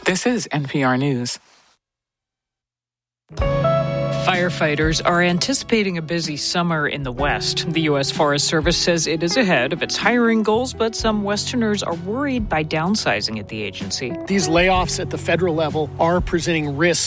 This is NPR News. Firefighters are anticipating a busy summer in the West. The U.S. Forest Service says it is ahead of its hiring goals, but some Westerners are worried by downsizing at the agency. These layoffs at the federal level are presenting risks